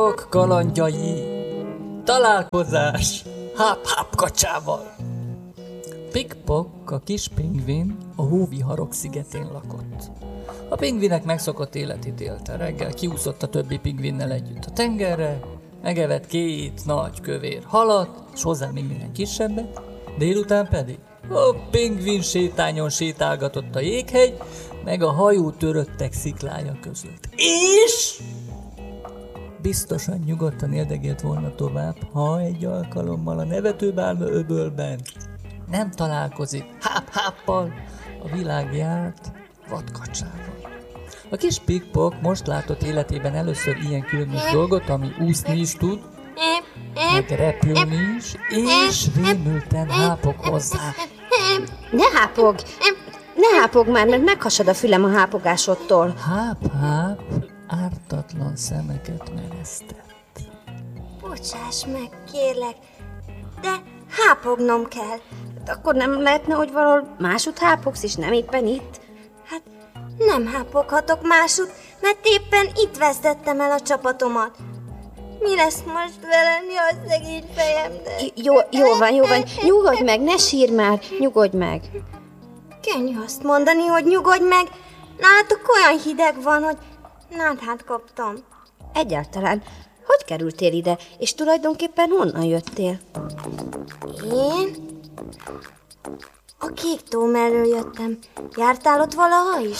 Kalandjai, találkozás Háp-Háp kacsával. Pik-Pok, a kis pingvin, a hóviharok szigetén lakott. A pingvinek megszokott életét élte. Reggel kiúszott a többi pingvinnel együtt a tengerre, megevett 2 nagy kövér halat, és hozzá még minden kisebbet, délután pedig a pingvin sétányon sétálgatott a jéghegy, meg a hajó töröttek sziklája között. És biztosan nyugodtan érdegélt volna tovább, ha egy alkalommal a nevetőbálma öbölben nem találkozik Háp-Háppal, a világ járt vadkacsával. A kis Pik-Pok most látott életében először ilyen különös dolgot, ami úszni is tud, meg repülni is, és rémülten hápog hozzá. Ne hápog már, mert meghasad a fülem a hápogásodtól. Háp-Háp ártatlan szemeket meresztett. Bocsáss meg, kérlek, de hápognom kell. Akkor nem lehetne, hogy valahol másút hápogsz, és nem éppen itt? Hát nem hápoghatok másút, mert éppen itt vesztettem el a csapatomat. Mi lesz most velem, jaj, szegény fejem, de... Jó van, nyugodj meg, ne sírj már, nyugodj meg. Könnyű azt mondani, hogy nyugodj meg. Nálatok olyan hideg van, hogy náthát kaptam. Egyáltalán, hogy kerültél ide, és tulajdonképpen honnan jöttél? Én? A Kék tó mellől jöttem. Jártál ott valaha is?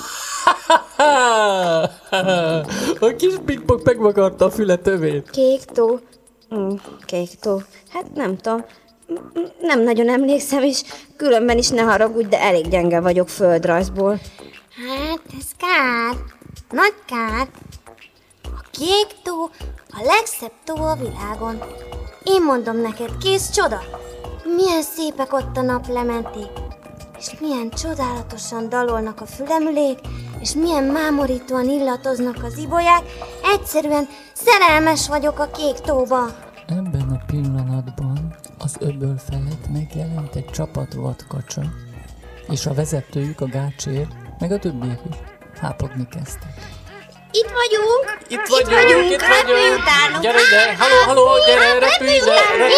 A kis Pik-Pok megvakarta a füle tövét. Kék tó? Kék tó. Hát nem tudom. Nem nagyon emlékszem, és különben is ne haragudj, de elég gyenge vagyok földrajzból. Hát ez kár. Nagy kár. A Kék tó a legszebb tó a világon. Én mondom neked, kész csoda. Milyen szépek ott a naplementék, és milyen csodálatosan dalolnak a fülemülék, és milyen mámorítóan illatoznak az ibolyák. Egyszerűen szerelmes vagyok a Kék tóba. Ebben a pillanatban az öböl felett megjelent egy csapat vadkacsa, és a vezetőjük, a gácsér, meg a többiek is hápogni kezdtek. Itt vagyunk! Itt vagyunk! Gyere ide! Halló, gyere, repülj ide!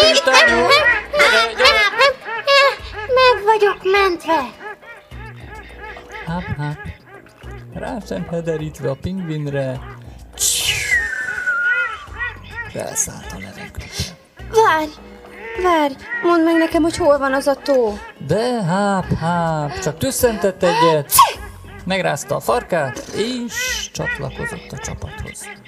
Meg vagyok mentve! Háp-Háp rá sem hederítve a pingvinre, felszállt a levegőbe. Várj, mondd meg nekem, hogy hol van az a tó. De Háp-Háp csak tüsszentett egyet, megrázta a farkát, és csatlakozott a csapathoz.